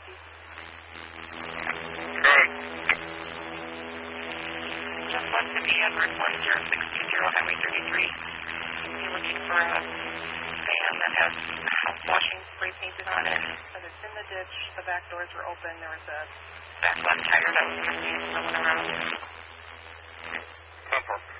Correct. Just west of the Edward 10620 Highway 33. You're looking for a van that has house washing spray painted on it. But it's in the ditch. The back doors were open. There was a back left tire that was missing, someone around. 10-4.